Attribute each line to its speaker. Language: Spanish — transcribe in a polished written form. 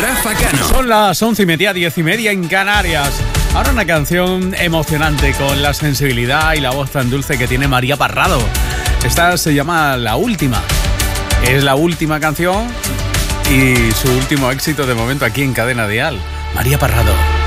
Speaker 1: Rafa Cano.
Speaker 2: Son las 11:30, 10:30 en Canarias. Ahora una canción emocionante con la sensibilidad y la voz tan dulce que tiene María Parrado. Esta se llama La Última. Es la última canción y su último éxito de momento aquí en Cadena Dial. María Parrado.